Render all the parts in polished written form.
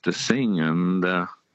used to sing, and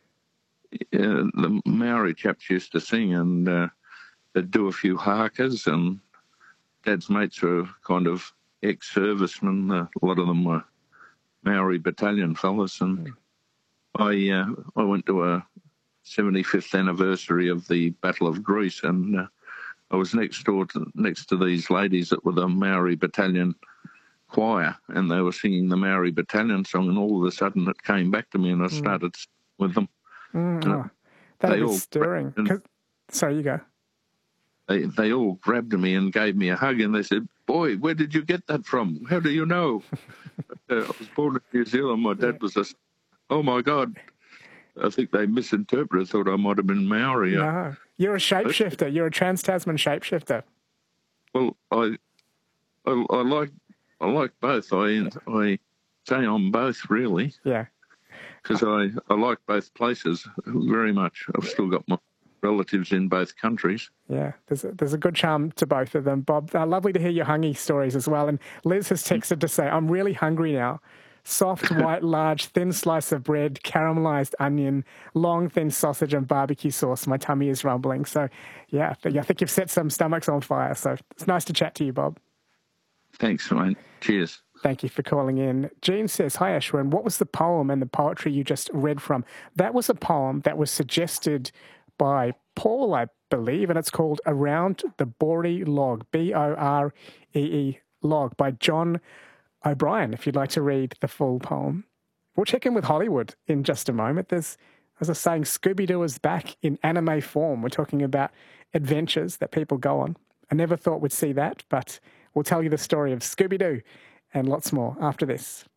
the Maori chaps used to sing, and they'd do a few hakas, and Dad's mates were kind of ex-servicemen. A lot of them were Maori battalion fellas, and I went to a 75th anniversary of the Battle of Greece, and I was next to these ladies that were the Maori battalion choir, and they were singing the Maori battalion song, and all of a sudden it came back to me, and I started with them. That was stirring. Sorry, you go. They all grabbed me and gave me a hug, and they said, "Boy, where did you get that from? How do you know?" I was born in New Zealand. My dad was oh my God. I think they misinterpreted, thought I might have been Maori. No, you're a shapeshifter. You're a trans-Tasman shapeshifter. Well, I like both. I say I'm both, really. Yeah. Because I like both places very much. I've still got my relatives in both countries. Yeah, there's a good charm to both of them, Bob. Lovely to hear your hungry stories as well. And Liz has texted to say, I'm really hungry now. Soft, white, large, thin slice of bread, caramelized onion, long, thin sausage and barbecue sauce. My tummy is rumbling. So, yeah, I think you've set some stomachs on fire. So it's nice to chat to you, Bob. Thanks, mate. Cheers. Thank you for calling in. Jean says, hi, Ashwin. What was the poem and the poetry you just read from? That was a poem that was suggested by Paul, I believe, and it's called Around the Boree Log, Boree Log, by John O'Brien, if you'd like to read the full poem. We'll check in with Hollywood in just a moment. There's, as I was saying, Scooby-Doo is back in anime form. We're talking about adventures that people go on. I never thought we'd see that, but we'll tell you the story of Scooby-Doo and lots more after this.